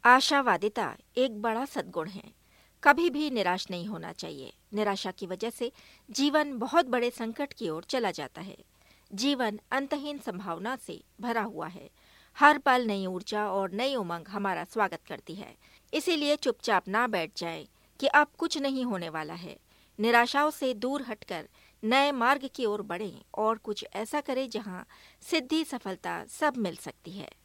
आशावादिता एक बड़ा सद्गुण है। कभी भी निराश नहीं होना चाहिए। निराशा की वजह से जीवन बहुत बड़े संकट की ओर चला जाता है। जीवन अंतहीन संभावना से भरा हुआ है। हर पल नई ऊर्जा और नई उमंग हमारा स्वागत करती है। इसीलिए चुपचाप ना बैठ जाएं कि अब कुछ नहीं होने वाला है। निराशाओं से दूर हटकर नए मार्ग की ओर बढ़ें और कुछ ऐसा करें जहां सिद्धि सफलता सब मिल सकती है।